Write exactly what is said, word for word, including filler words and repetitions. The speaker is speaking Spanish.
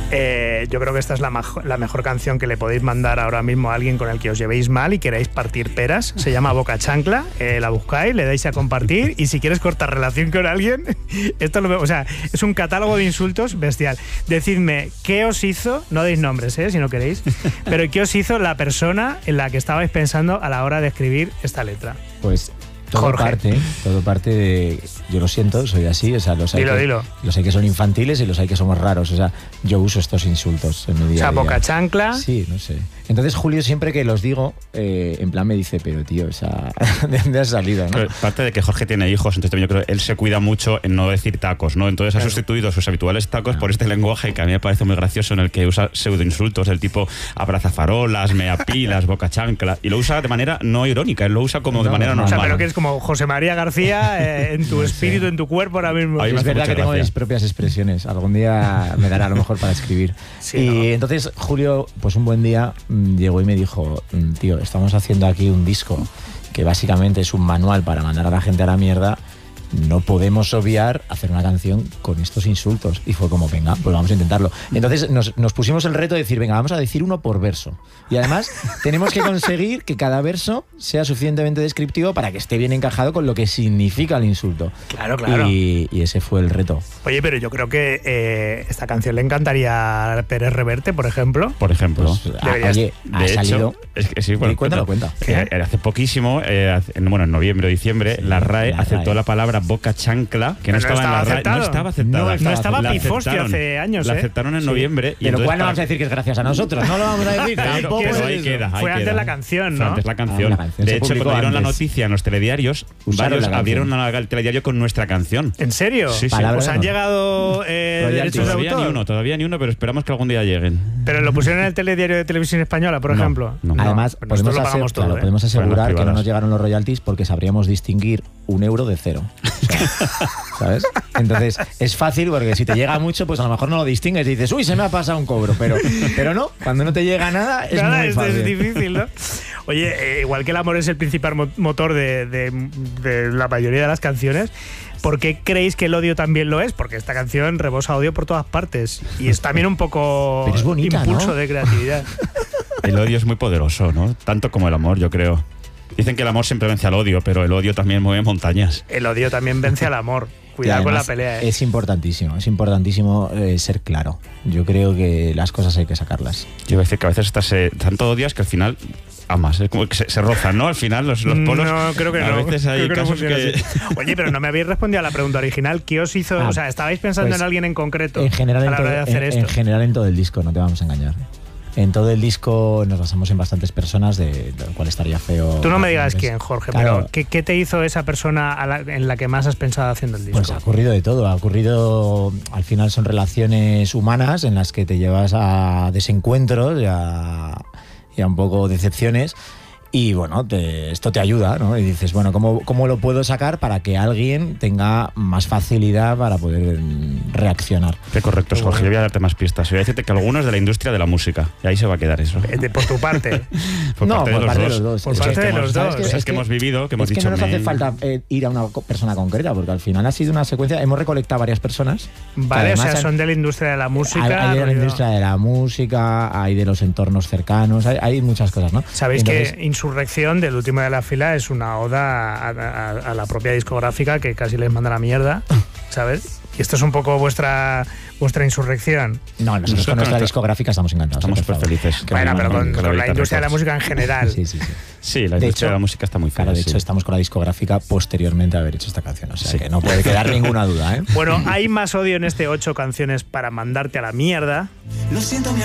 Eh, yo creo que esta es la, majo, la mejor canción que le podéis mandar ahora mismo a alguien con el que os llevéis mal y queráis partir peras. Se llama Boca Chancla, eh, la buscáis, le dais a compartir y si quieres cortar relación con alguien, esto lo, o sea, es un catálogo de insultos bestial. Decidme, ¿qué os hizo? No deis nombres, eh, si no queréis, pero ¿qué os hizo la persona en la que estabais pensando a la hora de escribir esta letra? Pues todo Jorge. parte, todo parte de... Yo lo siento, soy así, o sea, los hay, Dilo, que, dilo. los hay que son infantiles y los hay que somos raros, o sea, yo uso estos insultos en mi día O sea, a día. Boca Chancla. Sí, no sé. Entonces Julio siempre que los digo, eh, en plan me dice, pero tío, o sea, ¿de dónde has salido, no? Pero parte de que Jorge tiene hijos, entonces también yo creo que él se cuida mucho en no decir tacos, ¿no? Entonces ha Claro. sustituido sus habituales tacos Ah. por este lenguaje que a mí me parece muy gracioso, en el que usa pseudoinsultos del tipo abrazafarolas, meapilas, boca chancla, y lo usa de manera no irónica, él lo usa como de No, manera no. O sea, normal. pero que es como José María García eh, en tu No sé. espíritu, en tu cuerpo ahora mismo. Ahí me Es hace verdad mucha que tengo gracia. mis propias expresiones. Algún día me dará a lo mejor para escribir. Sí, y ¿no? entonces Julio, pues un buen día mm, llegó y me dijo, mm, tío, estamos haciendo aquí un disco que básicamente es un manual para mandar a la gente a la mierda. No podemos obviar hacer una canción con estos insultos. Y fue como, venga, pues vamos a intentarlo. Entonces nos, nos pusimos el reto de decir, venga, vamos a decir uno por verso. Y además tenemos que conseguir que cada verso sea suficientemente descriptivo para que esté bien encajado con lo que significa el insulto. Claro, claro. Y, y ese fue el reto. Oye, pero yo creo que eh, esta canción le encantaría a Pérez Reverte, por ejemplo. Por ejemplo. Pues, ah, Deberías- oye, ha de salido... hecho, es que sí, bueno, Sí, cuéntalo, cuéntalo. cuenta. Que hace poquísimo, eh, hace- en, bueno, en noviembre o diciembre, Sí, la RAE la aceptó RAE. la palabra boca chancla, que no, Pero no estaba en la estaba RAE. aceptado. No estaba aceptada. No No estaba La Pifostio aceptaron. hace años, La ¿eh? aceptaron en Sí. noviembre. Y Pero entonces ¿cuál no para- vamos a decir que es gracias a nosotros? No lo vamos a decir. Pero, Tampoco pero es ahí eso. queda, ahí Fue antes queda. la canción, Fue ¿no? antes la canción. Ah, la canción De se hecho, publicó cuando dieron la antes. noticia en los telediarios, Usaron varios la canción. abrieron la- el telediario con nuestra canción. ¿En serio? Sí, sí. Palabra ¿Os de han honor. llegado eh, Royalties. derechos de Todavía autor? ni uno, todavía ni uno, pero esperamos que algún día lleguen. Pero lo pusieron en el telediario de Televisión Española, por No, ejemplo. no. Además, pero nosotros podemos, lo ase- pagamos todo, claro, ¿eh? podemos Fueron las asegurar que no privadas. nos llegaron los royalties porque sabríamos distinguir un euro de cero. O sea, ¿sabes? Entonces, es fácil porque si te llega mucho, pues a lo mejor no lo distingues y dices, uy, se me ha pasado un cobro. Pero, pero no, cuando no te llega nada, es Nada, muy es, fácil. es difícil, ¿no? Oye, eh, igual que el amor es el principal mo- motor de, de- de la mayoría de las canciones, ¿por qué creéis que el odio también lo es? Porque esta canción rebosa odio por todas partes y es también un poco Pero es bonita, impulso ¿no? de creatividad. El odio es muy poderoso, ¿no? Tanto como el amor, yo creo. Dicen que el amor siempre vence al odio, pero el odio también mueve montañas. El odio también vence al amor. Y Cuidado con la además, pelea, ¿eh? Es importantísimo, es importantísimo eh, ser claro. Yo creo que las cosas hay que sacarlas. Yo iba a decir que a veces estás, eh, tanto odias que al final amas. Es como que se, se rozan, ¿no? Al final los, los polos. No, creo que a no. veces hay Creo que no casos funciona que. así. Oye, pero no me habéis respondido a la pregunta original. ¿Qué os hizo? Ah, o sea, ¿estabais pensando pues, en alguien en concreto En general, a en la todo, hora de hacer en- esto? en general en todo el disco, no te vamos a engañar. En todo el disco nos basamos en bastantes personas, de lo cual estaría feo. Tú no me digas Pues, quién, Jorge, claro, pero ¿qué, qué te hizo esa persona a la- en la que más has pensado haciendo el disco? Pues ha ocurrido de todo, ha ocurrido, al final son relaciones humanas en las que te llevas a desencuentros y a, y a un poco decepciones y bueno, te- esto te ayuda, ¿no? Y dices, bueno, ¿cómo, ¿cómo lo puedo sacar para que alguien tenga más facilidad para poder mm, reaccionar? Qué correcto es, Jorge. Yo voy a darte más pistas. Voy a decirte que algunos de la industria de la música. Y ahí se va a quedar eso. Eh, de- por tu parte. Por no, parte de por los parte de dos. los dos. Por Es parte que- de los ¿sabes dos. qué? Cosas Es que hemos vivido, que hemos es que dicho, no nos hace men. falta eh, ir a una co- persona concreta, porque al final ha sido una secuencia, hemos recolectado varias personas. que Vale, o además sea, han- son de la industria de la música. Hay, hay de la rollo- industria de la música, hay de los entornos cercanos, hay, hay muchas cosas, ¿no? Sabéis Entonces, que Insurrección, del último de la fila, es una oda a, a- a la propia discográfica que casi les manda la mierda, ¿sabes? Y esto es un poco vuestra vuestra insurrección. No, nosotros Nosotros con nuestra nuestra- discográfica estamos encantados. Estamos eh, por súper favor. felices. Que Bueno, nos- pero con, que con la Lolita industria de la Records. música en general. Sí, sí, sí. Sí, la De industria hecho, de la música está muy Claro, fea. de hecho sí. estamos con la discográfica posteriormente a haber hecho esta canción, o sea Sí. que no puede quedar ninguna duda, ¿eh? Bueno, hay más odio en este ocho canciones para mandarte a la mierda. Lo siento, mi